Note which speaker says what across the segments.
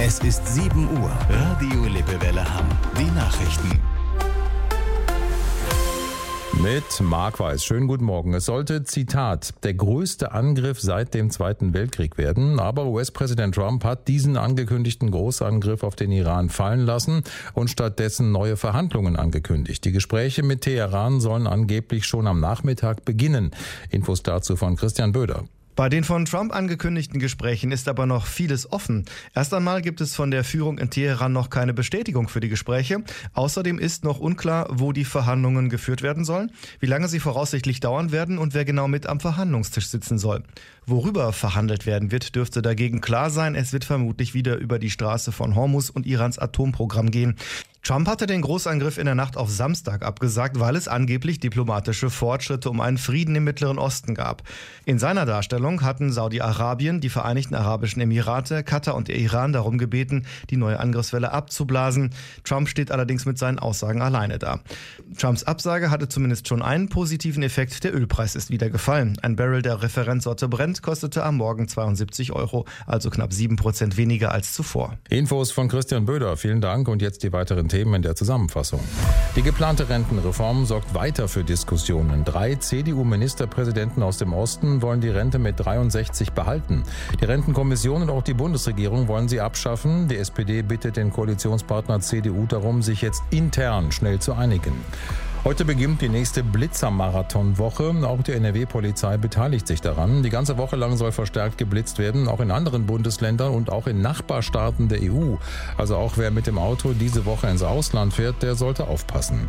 Speaker 1: Es ist 7 Uhr. Radio Lippewelle Hamm. Die Nachrichten.
Speaker 2: Mit Marc Weiß. Schönen guten Morgen. Es sollte, Zitat, der größte Angriff seit dem Zweiten Weltkrieg werden. Aber US-Präsident Trump hat diesen angekündigten Großangriff auf den Iran fallen lassen und stattdessen neue Verhandlungen angekündigt. Die Gespräche mit Teheran sollen angeblich schon am Nachmittag beginnen. Infos dazu von Christian Böder.
Speaker 3: Bei den von Trump angekündigten Gesprächen ist aber noch vieles offen. Erst einmal gibt es von der Führung in Teheran noch keine Bestätigung für die Gespräche. Außerdem ist noch unklar, wo die Verhandlungen geführt werden sollen, wie lange sie voraussichtlich dauern werden und wer genau mit am Verhandlungstisch sitzen soll. Worüber verhandelt werden wird, dürfte dagegen klar sein. Es wird vermutlich wieder über die Straße von Hormuz und Irans Atomprogramm gehen. Trump hatte den Großangriff in der Nacht auf Samstag abgesagt, weil es angeblich diplomatische Fortschritte um einen Frieden im Mittleren Osten gab. In seiner Darstellung hatten Saudi-Arabien, die Vereinigten Arabischen Emirate, Katar und der Iran darum gebeten, die neue Angriffswelle abzublasen. Trump steht allerdings mit seinen Aussagen alleine da. Trumps Absage hatte zumindest schon einen positiven Effekt. Der Ölpreis ist wieder gefallen. Ein Barrel der Referenzsorte Brent kostete am Morgen 72 €, also knapp 7% weniger als zuvor.
Speaker 2: Infos von Christian Böder. Vielen Dank und jetzt die weiteren Themen in der Zusammenfassung. Die geplante Rentenreform sorgt weiter für Diskussionen. 3 CDU-Ministerpräsidenten aus dem Osten wollen die Rente mit 63 behalten. Die Rentenkommission und auch die Bundesregierung wollen sie abschaffen. Die SPD bittet den Koalitionspartner CDU darum, sich jetzt intern schnell zu einigen. Heute beginnt die nächste Blitzer-Marathon-Woche. Auch die NRW-Polizei beteiligt sich daran. Die ganze Woche lang soll verstärkt geblitzt werden, auch in anderen Bundesländern und auch in Nachbarstaaten der EU. Also auch wer mit dem Auto diese Woche ins Ausland fährt, der sollte aufpassen.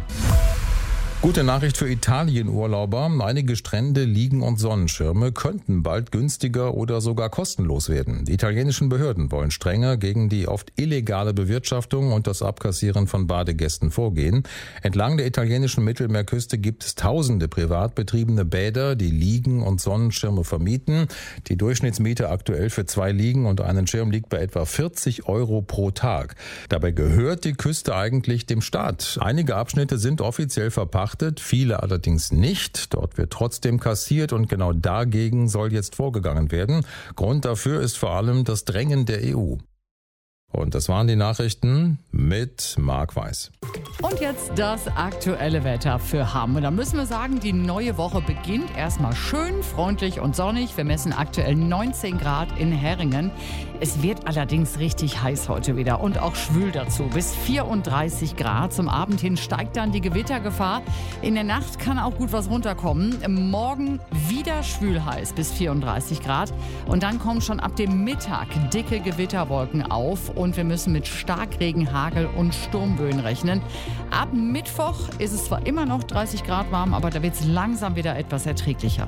Speaker 2: Gute Nachricht für Italien-Urlauber. Einige Strände, Liegen und Sonnenschirme könnten bald günstiger oder sogar kostenlos werden. Die italienischen Behörden wollen strenger gegen die oft illegale Bewirtschaftung und das Abkassieren von Badegästen vorgehen. Entlang der italienischen Mittelmeerküste gibt es tausende privat betriebene Bäder, die Liegen und Sonnenschirme vermieten. Die Durchschnittsmiete aktuell für 2 Liegen und einen Schirm liegt bei etwa 40 € pro Tag. Dabei gehört die Küste eigentlich dem Staat. Einige Abschnitte sind offiziell verpachtet, viele allerdings nicht. Dort wird trotzdem kassiert und genau dagegen soll jetzt vorgegangen werden. Grund dafür ist vor allem das Drängen der EU. Und das waren die Nachrichten mit Marc Weiß.
Speaker 4: Und jetzt das aktuelle Wetter für Hamm. Und da müssen wir sagen, die neue Woche beginnt erstmal schön, freundlich und sonnig. Wir messen aktuell 19 Grad in Herringen. Es wird allerdings richtig heiß heute wieder und auch schwül dazu. Bis 34 Grad. Zum Abend hin steigt dann die Gewittergefahr. In der Nacht kann auch gut was runterkommen. Morgen wieder schwül heiß bis 34 Grad. Und dann kommen schon ab dem Mittag dicke Gewitterwolken auf. Und wir müssen mit Starkregen, Hagel und Sturmböen rechnen. Ab Mittwoch ist es zwar immer noch 30 Grad warm, aber da wird es langsam wieder etwas erträglicher.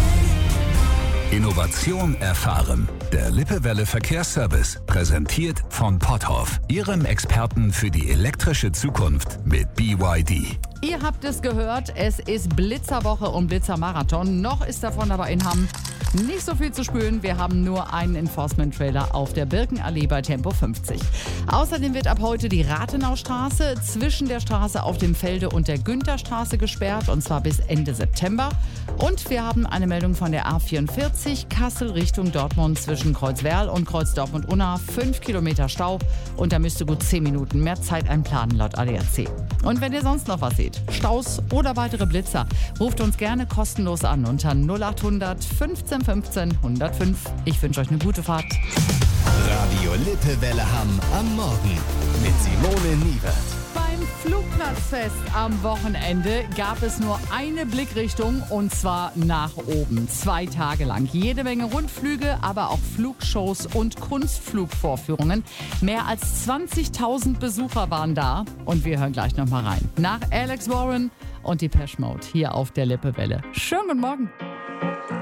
Speaker 1: Innovation erfahren. Der Lippewelle Verkehrsservice, präsentiert von Potthoff, Ihrem Experten für die elektrische Zukunft mit BYD.
Speaker 4: Ihr habt es gehört, es ist Blitzerwoche und Blitzermarathon. Noch ist davon aber in Hamm nicht so viel zu spüren. Wir haben nur einen Enforcement-Trailer auf der Birkenallee bei Tempo 50. Außerdem wird ab heute die Rathenaustraße zwischen der Straße auf dem Felde und der Güntherstraße gesperrt, und zwar bis Ende September. Und wir haben eine Meldung von der A44 Kassel Richtung Dortmund zwischen Kreuzwerl und Kreuz Dortmund-Unna. 5 Kilometer Stau und da müsste gut 10 Minuten mehr Zeit einplanen laut ADAC. Und wenn ihr sonst noch was seht, Staus oder weitere Blitzer, ruft uns gerne kostenlos an unter 0800 15 15 105. Ich wünsche euch eine gute Fahrt.
Speaker 1: Radio Lippewelle Hamm am Morgen mit Simone Niewert.
Speaker 4: Beim Flugplatzfest am Wochenende gab es nur eine Blickrichtung, und zwar nach oben. 2 Tage lang. Jede Menge Rundflüge, aber auch Flugshows und Kunstflugvorführungen. Mehr als 20.000 Besucher waren da. Und wir hören gleich noch mal rein. Nach Alex Warren und Depeche Mode hier auf der Lippewelle. Schönen guten Morgen.